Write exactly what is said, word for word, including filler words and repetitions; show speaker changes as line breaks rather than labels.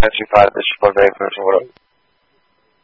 Nancy five, Bishop of Bay, Person, what up?